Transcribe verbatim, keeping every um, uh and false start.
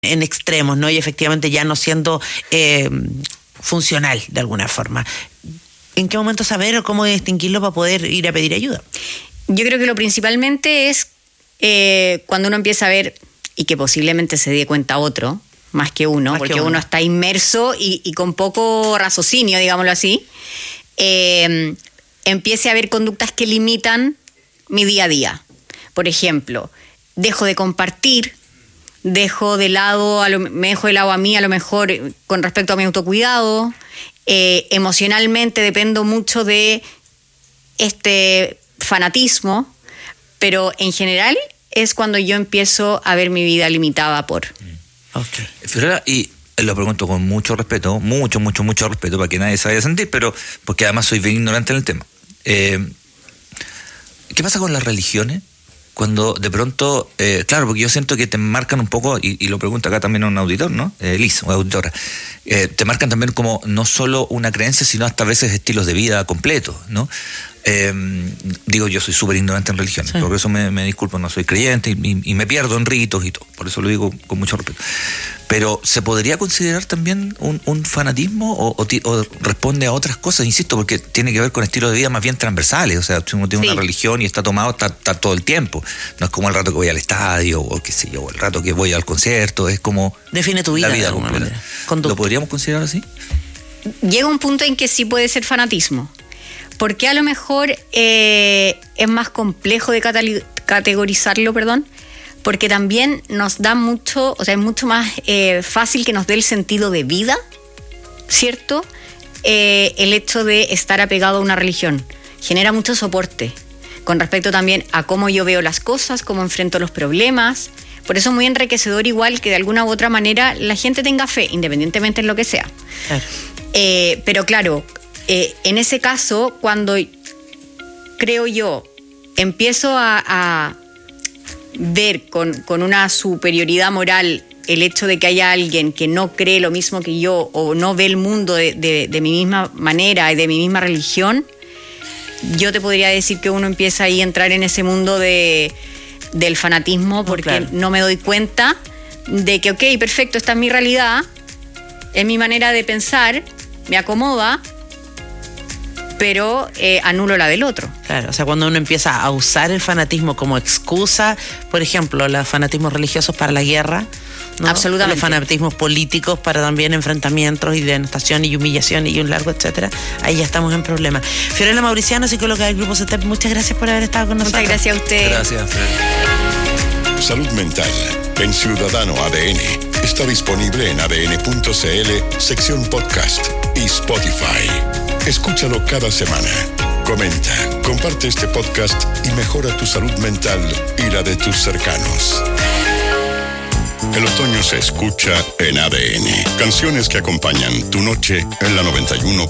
en extremos, ¿no? Y efectivamente ya no siendo eh, funcional de alguna forma. ¿En qué momento saber o cómo distinguirlo para poder ir a pedir ayuda? Yo creo que lo principalmente es eh, cuando uno empieza a ver, y que posiblemente se dé cuenta otro, más que uno, más porque que uno. uno está inmerso y, y con poco raciocinio, digámoslo así, eh, empiece a ver conductas que limitan mi día a día. Por ejemplo, dejo de compartir, dejo de lado, a lo, me dejo de lado a mí a lo mejor con respecto a mi autocuidado, eh, emocionalmente dependo mucho de este fanatismo, pero en general es cuando yo empiezo a ver mi vida limitada por... Okay. Fiorella, y lo pregunto con mucho respeto, mucho, mucho, mucho respeto, para que nadie se vaya a sentir, pero porque además soy bien ignorante en el tema. Eh, ¿Qué pasa con las religiones? Cuando de pronto, eh, claro, porque yo siento que te marcan un poco, y, y lo pregunta acá también un auditor, ¿no? Eh, Liz, una auditora, eh, te marcan también como no solo una creencia, sino hasta a veces estilos de vida completos, ¿no? Eh, digo, yo soy súper ignorante en religiones, sí. Por eso me, me disculpo, no soy creyente y, y, y me pierdo en ritos y todo, por eso lo digo con mucho respeto. Pero ¿se podría considerar también un, un fanatismo o, o, o responde a otras cosas? Insisto, porque tiene que ver con estilos de vida más bien transversales, o sea, si uno tiene sí. una religión y está tomado, está, está todo el tiempo, no es como el rato que voy al estadio o qué sé yo, el rato que voy al concierto, es como... Define tu vida, la vida de alguna manera. ¿Lo podríamos considerar así? Llega un punto en que sí puede ser fanatismo. Porque a lo mejor eh, es más complejo de catali- categorizarlo, perdón, porque también nos da mucho, o sea, es mucho más eh, fácil que nos dé el sentido de vida, ¿cierto? Eh, el hecho de estar apegado a una religión genera mucho soporte con respecto también a cómo yo veo las cosas, cómo enfrento los problemas. Por eso es muy enriquecedor igual que de alguna u otra manera la gente tenga fe, independientemente en lo que sea. Claro. Eh, pero claro... Eh, en ese caso, cuando creo yo empiezo a, a ver con, con una superioridad moral el hecho de que haya alguien que no cree lo mismo que yo o no ve el mundo de, de, de mi misma manera y de mi misma religión, yo te podría decir que uno empieza ahí a entrar en ese mundo de, del fanatismo porque claro. no me doy cuenta de que, ok, perfecto, esta es mi realidad, es mi manera de pensar, me acomoda, pero eh, anulo la del otro. Claro, o sea, cuando uno empieza a usar el fanatismo como excusa, por ejemplo, los fanatismos religiosos para la guerra, ¿no? Absolutamente. Los fanatismos políticos para también enfrentamientos y denostación y humillación y un largo etcétera, ahí ya estamos en problemas. Fiorella Mauriciano, psicóloga del Grupo CETEP, muchas gracias por haber estado con nosotros. Muchas gracias a usted. Gracias, Fiorella. Salud Mental en Ciudadano A D N está disponible en a d n punto c l, sección podcast y Spotify. Escúchalo cada semana. Comenta, comparte este podcast y mejora tu salud mental y la de tus cercanos. El otoño se escucha en A D N. Canciones que acompañan tu noche en la noventa y uno